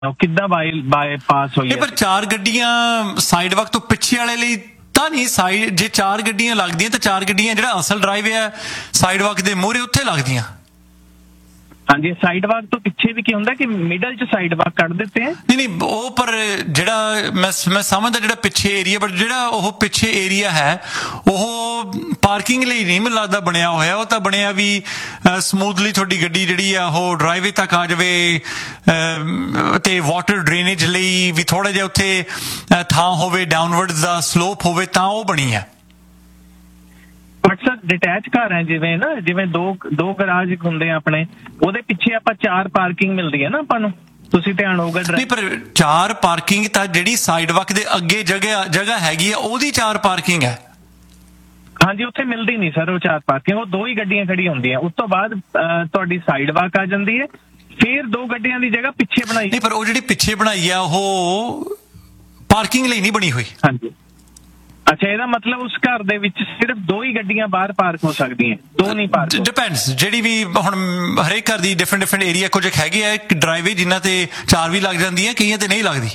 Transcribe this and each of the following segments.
ਕਿੱਦਾਂ ਬਾਈਪਾਸ ਹੋਈ ਪਰ 4 ਗੱਡੀਆਂ ਸਾਈਡ ਵਕ ਤੋਂ ਪਿੱਛੇ ਵਾਲੇ ਲਈ ਤਾਂ ਨਹੀਂ, ਸਾਈਡ ਜੇ 4 ਗੱਡੀਆਂ ਲੱਗਦੀਆਂ ਤਾਂ 4 ਗੱਡੀਆਂ ਜਿਹੜਾ ਅਸਲ ਡਰਾਈਵ ਹੈ ਸਾਈਡ ਵਕ ਦੇ ਮੂਹਰੇ ਉੱਥੇ ਲੱਗਦੀਆਂ। ਹਾਂਜੀ, ਸਾਈਡ ਵਾਕ ਤੋਂ ਪਿੱਛੇ ਵੀ ਕੀ ਹੁੰਦਾ ਕਿ ਮਿਡਲ ਚ ਸਾਈਡ ਵਾਕ ਕੱਢ ਦਿੱਤੇ ਹੈ। ਨਹੀਂ ਉਹ ਪਰ ਜਿਹੜਾ ਮੈਂ ਸਮਝਦਾ ਜਿਹੜਾ ਪਿੱਛੇ ਏਰੀਆ, ਬਟ ਜਿਹੜਾ ਉਹ ਪਿੱਛੇ ਏਰੀਆ ਹੈ ਉਹ ਪਾਰਕਿੰਗ ਲਈ ਨਹੀਂ ਮੈਨੂੰ ਲੱਗਦਾ ਬਣਿਆ ਹੋਇਆ। ਉਹ ਤਾਂ ਬਣਿਆ ਵੀ ਸਮੂਥਲੀ ਤੁਹਾਡੀ ਗੱਡੀ ਜਿਹੜੀ ਆ ਉਹ ਡਰਾਈਵੇ ਤੱਕ ਆ ਜਾਵੇ ਤੇ ਵਾਟਰ ਡਰੇਨੇਜ ਲਈ ਵੀ ਥੋੜਾ ਜਿਹਾ ਉੱਥੇ ਥਾਂ ਹੋਵੇ, ਡਾਊਨਵਰਡ ਦਾ ਸਲੋਪ ਹੋਵੇ, ਤਾਂ ਉਹ ਬਣੀ ਹੈ। ਬਟ ਸਰ ਡਿਟੈਚ ਘਰ ਹੈ ਜਿਵੇਂ ਦੋ ਗਰਾਜ ਹੁੰਦੇ ਆ ਆਪਣੇ, ਉਹਦੇ ਪਿੱਛੇ ਆਪਾਂ 4 ਪਾਰਕਿੰਗ ਮਿਲਦੀ ਹੈ ਨਾ ਆਪਾਂ ਨੂੰ, ਤੁਸੀਂ ਧਿਆਨ ਹੋਊਗਾ। ਨਹੀਂ ਪਰ 4 ਪਾਰਕਿੰਗ ਤਾਂ ਜਿਹੜੀ ਸਾਈਡ ਵਕ ਦੇ ਅੱਗੇ ਜਗ੍ਹਾ ਹੈਗੀ ਆ ਉਹਦੀ 4 ਪਾਰਕਿੰਗ ਹੈ। ਹਾਂਜੀ, ਉੱਥੇ ਮਿਲਦੀ ਨਹੀਂ ਸਰ ਉਹ 4 ਪਾਰਕਿੰਗ, ਉਹ 2 ਹੀ ਗੱਡੀਆਂ ਖੜੀ ਹੁੰਦੀਆਂ। ਉਸ ਤੋਂ ਬਾਅਦ ਤੁਹਾਡੀ ਸਾਈਡ ਵਾਕ ਆ ਜਾਂਦੀ ਹੈ, ਫਿਰ 2 ਗੱਡੀਆਂ ਦੀ ਜਗ੍ਹਾ ਪਿੱਛੇ ਬਣਾਈ। ਨਹੀਂ ਪਰ ਉਹ ਜਿਹੜੀ ਪਿੱਛੇ ਬਣਾਈ ਆ ਉਹ ਪਾਰਕਿੰਗ ਲਈ ਨਹੀਂ ਬਣੀ ਹੋਈ। ਹਾਂਜੀ, ਅੱਛਾ, ਇਹਦਾ ਮਤਲਬ ਉਸ ਘਰ ਦੇ ਵਿੱਚ ਸਿਰਫ 2 ਹੀ ਗੱਡੀਆਂ ਬਾਹਰ ਪਾਰਕ ਹੋ ਸਕਦੀਆਂ, 2 ਨਹੀਂ ਪਾਰਕ। ਡਿਪੈਂਡਸ, ਜਿਹੜੀ ਵੀ ਹੁਣ ਹਰੇਕ ਘਰ ਦੀ ਡਿਫਰੈਂਟ ਏਰੀਆ ਕੁਝ ਹੈਗੇ ਆ ਡਰਾਈਵੇ ਜਿਨ੍ਹਾਂ ਤੇ 4 ਵੀ ਲੱਗ ਜਾਂਦੀਆਂ, ਕਈਆਂ ਤੇ ਨਹੀਂ ਲੱਗਦੀ।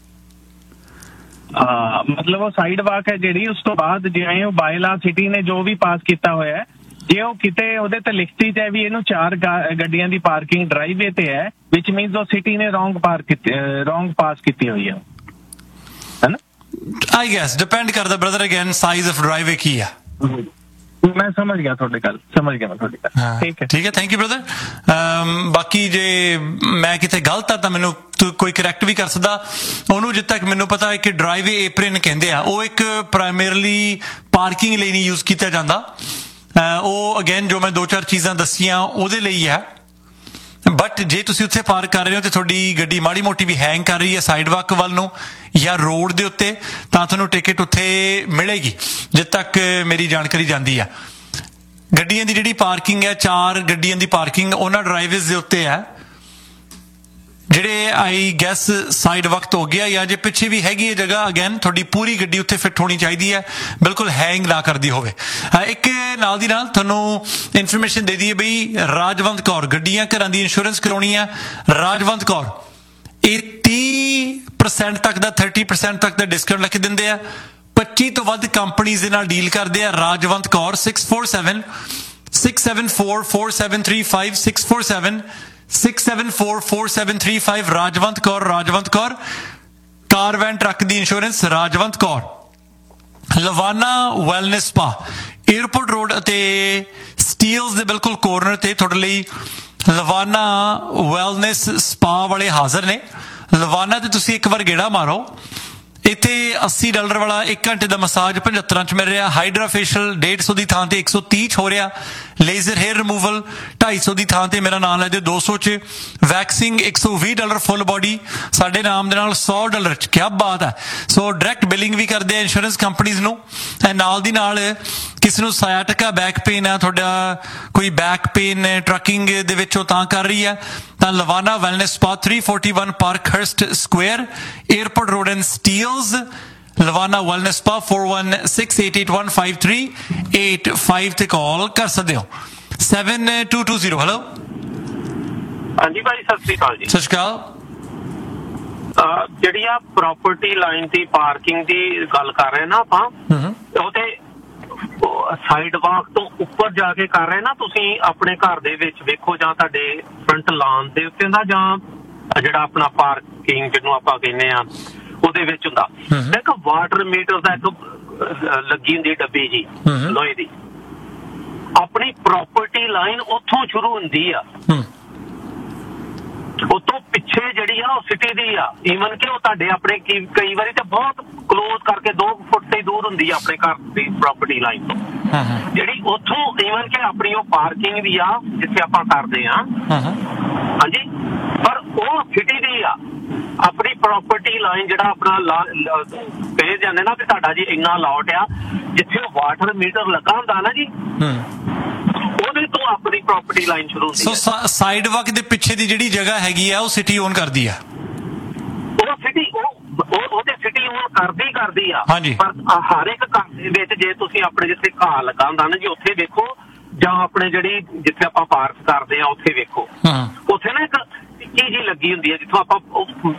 ਮਤਲਬ ਉਹ ਸਾਈਡ ਵਾਕ ਹੈ ਜਿਹੜੀ, ਉਸ ਤੋਂ ਬਾਅਦ ਜਿਵੇਂ ਉਹ ਬਾਇਲਾ ਸਿਟੀ ਨੇ ਜੋ ਵੀ ਪਾਸ ਕੀਤਾ ਹੋਇਆ ਹੈ, ਜੇ ਉਹ ਕਿਤੇ ਉਹਦੇ ਤੇ ਲਿਖਤੀ ਚ ਹੈ ਵੀ ਇਹਨੂੰ 4 ਗੱਡੀਆਂ ਦੀ ਪਾਰਕਿੰਗ ਡਰਾਈਵੇ ਤੇ ਹੈ, ਵਿਚ ਮੀਨਸ ਉਹ ਸਿਟੀ ਨੇ ਰੋਂਗ ਪਾਸ ਕੀਤੀ ਹੋਈ ਹੈ ਨਾ। I guess depend ਕਰਦਾ brother again size of driveway ਕੀ ਆ। ਮੈਂ ਸਮਝ ਗਿਆ ਤੁਹਾਡੀ ਗੱਲ, ਠੀਕ ਹੈ ਥੈਂਕ ਯੂ ਬ੍ਰਦਰ। ਬਾਕੀ ਜੇ ਮੈਂ ਕਿਤੇ ਗਲਤ ਆ ਤਾਂ ਮੈਨੂੰ ਕੋਈ ਕਰੈਕਟ ਵੀ ਕਰ ਸਕਦਾ। ਉਹਨੂੰ ਜਿੱਥੇ ਤੱਕ ਮੈਨੂੰ ਪਤਾ ਹੈ ਕਿ ਡਰਾਈਵੇ ਏਪਰਨ ਕਹਿੰਦੇ ਆ, ਉਹ ਇੱਕ ਪ੍ਰਾਇਮਰੀਲੀ ਪਾਰਕਿੰਗ ਲਈ ਨਹੀਂ ਯੂਜ਼ ਕੀਤਾ ਜਾਂਦਾ। ਉਹ ਅਗੇਨ ਜੋ ਮੈਂ 2-4 ਚੀਜ਼ਾਂ ਦੱਸੀਆਂ ਉਹਦੇ ਲਈ ਹੈ। ਬਟ ਜੇ ਤੁਸੀਂ ਉੱਥੇ ਪਾਰਕ ਕਰ ਰਹੇ ਹੋ ਤੇ ਤੁਹਾਡੀ ਗੱਡੀ ਮਾੜੀ ਮੋਟੀ ਵੀ ਹੈਂਗ ਕਰ ਰਹੀ ਹੈ ਸਾਈਡ ਵਾਕ ਵੱਲ ਨੂੰ ਜਾਂ ਰੋਡ ਦੇ ਉੱਤੇ, ਤਾਂ ਤੁਹਾਨੂੰ ਟਿਕਟ ਉੱਥੇ ਮਿਲੇਗੀ ਜਿੱਥੇ ਤੱਕ ਮੇਰੀ ਜਾਣਕਾਰੀ ਜਾਂਦੀ ਆ। ਗੱਡੀਆਂ ਦੀ ਜਿਹੜੀ ਪਾਰਕਿੰਗ ਹੈ, 4 ਗੱਡੀਆਂ ਦੀ ਪਾਰਕਿੰਗ ਉਹਨਾਂ ਡਰਾਈਵੇਜ਼ ਦੇ ਉੱਤੇ ਹੈ ਜਿਹੜੇ ਆਈ ਗੈਸ ਸਾਈਡ ਵਕਤ ਹੋ ਗਿਆ, ਜਾਂ ਜੇ ਪਿੱਛੇ ਵੀ ਹੈਗੀ ਹੈ ਜਗ੍ਹਾ, ਅਗੇਨ ਤੁਹਾਡੀ ਪੂਰੀ ਗੱਡੀ ਉੱਥੇ ਫਿੱਟ ਹੋਣੀ ਚਾਹੀਦੀ ਹੈ, ਬਿਲਕੁਲ ਹੈਂਗ ਨਾ ਕਰਦੀ ਹੋਵੇ। ਇੱਕ ਨਾਲ ਦੀ ਨਾਲ ਤੁਹਾਨੂੰ ਇਨਫੋਰਮੇਸ਼ਨ ਦੇ ਦਈਏ ਬਈ ਰਾਜਵੰਤ ਕੌਰ ਗੱਡੀਆਂ ਘਰਾਂ ਦੀ ਇੰਸ਼ੋਰੈਂਸ ਕਰਾਉਣੀ ਹੈ। ਰਾਜਵੰਤ ਕੌਰ 80% ਤੱਕ ਦਾ 30% ਤੱਕ ਦਾ ਡਿਸਕਾਊਂਟ ਲਿਖ ਦਿੰਦੇ ਆ। 25 ਤੋਂ ਵੱਧ ਕੰਪਨੀਜ਼ ਦੇ ਨਾਲ ਡੀਲ ਕਰਦੇ ਆ। ਰਾਜਵੰਤ ਕੌਰ 647-674-4735 647-674-4735 ਰਾਜਵੰਤ ਕੌਰ ਕਾਰ ਵੈਨ ਟਰੱਕ ਦੀ insurance Rajwant Kaur. ਲਵਾਨਾ wellness spa airport road ਅਤੇ ਸਟੀਲਸ ਦੇ ਬਿਲਕੁਲ ਕੋਰਨਰ ਤੇ ਤੁਹਾਡੇ ਲਈ ਲਵਾਨਾ ਵੈਲਨੈਸ ਸਪਾ ਵਾਲੇ ਹਾਜ਼ਰ ਨੇ। ਲਵਾਨਾ ਤੇ ਤੁਸੀਂ ਇੱਕ ਵਾਰ ਗੇੜਾ ਮਾਰੋ। ਇੱਥੇ $80 ਵਾਲਾ 1 ਘੰਟੇ ਦਾ ਮਸਾਜ 75 ਚ ਮਿਲ ਰਿਹਾ। ਹਾਈਡਰਾ ਫੇਸ਼ੀਅਲ 150 ਦੀ ਥਾਂ ਤੇ 130 ਚ ਹੋ ਰਿਹਾ। ਲੇਜ਼ਰ ਹੇਅਰ ਰਿਮੂਵਲ 250 ਦੀ ਥਾਂ ਤੇ ਮੇਰਾ ਨਾਮ ਲੈ ਦਿਓ 200 ਚ। ਵੈਕਸਿੰਗ $120 ਫੁੱਲ ਬॉडी ਸਾਡੇ ਨਾਮ ਦੇ ਨਾਲ $100 ਚ। ਕਿਆ ਬਾਤ ਹੈ। ਸੋ ਡਾਇਰੈਕਟ ਬਿਲਿੰਗ ਵੀ ਕਰਦੇ ਆ ਇੰਸ਼ੋਰੈਂਸ ਕੰਪਨੀਜ਼ ਨੂੰ। ਨਾਲ ਦੀ ਨਾਲ ਕਿਸੇ ਨੂੰ ਸਾਇਆਟਿਕਾ ਬੈਕ ਪੇਨ ਆ, ਤੁਹਾਡਾ ਕੋਈ ਬੈਕ ਪੇਨ ਟਰੱਕਿੰਗ ਦੇ ਵਿੱਚੋਂ ਤਾਂ ਕਰ ਰਹੀ ਹੈ, ਤਾਂ ਲਵਾਨਾ wellness spa 341 ਪਾਰਕਹਰਸਟ Square airport road and Steeles. ਲਵਾਨਾ wellness spa 4168815385 ਤੇ ਕਾਲ ਕਰ ਸਕਦੇ ਹੋ। 7220 ਹੈਲੋ। ਹਾਂਜੀ ਭਾਈ ਸਤਿ ਸ੍ਰੀ ਅਕਾਲ ਜੀ। ਸਤਿ ਸ਼੍ਰੀ ਅਕਾਲ। ਜਿਹੜੀ ਆ ਪ੍ਰਾਪਰਟੀ ਲਾਈਨ ਦੀ ਪਾਰਕਿੰਗ ਦੀ ਗੱਲ ਕਰ ਰਹੇ ਨਾ ਆਪਾਂ, ਉਹ ਤੇ ਸਾਈਡ ਵਾਕ ਤੋਂ ਉੱਪਰ ਜਾ ਕੇ ਕਰ ਰਹੇ ਨਾ ਤੁਸੀਂ। ਆਪਣੇ ਘਰ ਦੇ ਵਿੱਚ ਵੇਖੋ ਜਾਂ ਤੁਹਾਡੇ ਫਰੰਟ ਲਾਨ ਦੇ ਉੱਤੇ ਦਾ, ਜਾਂ ਜਿਹੜਾ ਆਪਣਾ ਪਾਰਕਿੰਗ ਜਿਹਨੂੰ ਆਪਾਂ ਕਹਿੰਦੇ ਆ ਉਹਦੇ ਵਿੱਚ ਹੁੰਦਾ, ਇੱਕ ਵਾਟਰ ਮੀਟਰ ਦਾ ਇੱਕ ਲੱਗੀ ਹੁੰਦੀ ਡੱਬੀ ਜੀ ਲੋਹੇ ਦੀ। ਆਪਣੀ ਪ੍ਰਾਪਰਟੀ ਲਾਈਨ ਉੱਥੋਂ ਸ਼ੁਰੂ ਹੁੰਦੀ ਆ, ਉਤੋਂ ਪਿੱਛੇ ਜਿਹੜੀ ਆ ਉਹ ਸਿਟੀ ਦੀ ਆ। ਈਵਨ ਕਿ ਉਹ ਤੁਹਾਡੇ ਆਪਣੇ ਕਈ ਵਾਰੀ ਤੇ ਬਹੁਤ ਕਲੋਜ਼ ਕਰਕੇ 2 ਫੁੱਟ ਤੇ ਦੂਰ ਹੁੰਦੀ ਆ ਆਪਣੇ ਘਰ ਦੀ ਪ੍ਰਾਪਰਟੀ ਲਾਈਨ ਤੋਂ, ਜਿਹੜੀ ਉੱਥੋਂ ਈਵਨ ਕਿ ਆਪਣੀ ਉਹ ਪਾਰਕਿੰਗ ਵੀ ਆ ਜਿੱਥੇ ਆਪਾਂ ਕਰਦੇ ਆ। ਹਾਂਜੀ, ਪਰ ਉਹ ਸਿਟੀ ਦੀ ਆ। ਆਪਣੀ ਪ੍ਰਾਪਰਟੀ ਲਾਈਨ ਜਿਹੜਾ ਆਪਣਾ ਕਹੇ ਜਾਂਦੇ ਨਾ ਵੀ ਤੁਹਾਡਾ ਜੀ ਇੰਨਾ ਲਾਟ ਆ, ਜਿੱਥੇ ਵਾਟਰ ਮੀਟਰ ਲੱਗਾ ਹੁੰਦਾ ਨਾ ਜੀ, ਉਹਦੇ ਤੋਂ ਆਪਣੀ ਪ੍ਰਾਪਰਟੀ ਲਾਈਨ ਸ਼ੁਰੂ ਹੁੰਦੀ ਹੈ। ਸੋ ਸਾਈਡ ਵਾਕ ਦੇ ਪਿੱਛੇ ਦੀ ਜਿਹੜੀ ਜਗ੍ਹਾ ਹੈਗੀ ਆ ਉਹ ਸਿਟੀ ਓਨ ਕਰਦੀ ਆ। ਉਹ ਸਿਟੀ ਉਹਦੇ ਸਿਟੀ ਓਨ ਕਰਦੀ ਆ। ਹਾਂਜੀ। ਪਰ ਹਰ ਇੱਕ ਘਰ ਦੇ ਵਿੱਚ ਜੇ ਤੁਸੀਂ ਆਪਣੇ ਜਿੱਥੇ ਘਾਹ ਲੱਗਾ ਹੁੰਦਾ ਨਾ ਜੀ ਉੱਥੇ ਵੇਖੋ, ਜਾਂ ਆਪਣੇ ਜਿਹੜੀ ਜਿੱਥੇ ਆਪਾਂ ਪਾਰਕ ਕਰਦੇ ਆ ਉੱਥੇ ਵੇਖੋ, ਉੱਥੇ ਨਾ ਇੱਕ ਨਿੱਕੀ ਜੀ ਲੱਗੀ ਹੁੰਦੀ ਹੈ ਜਿੱਥੋਂ ਆਪਾਂ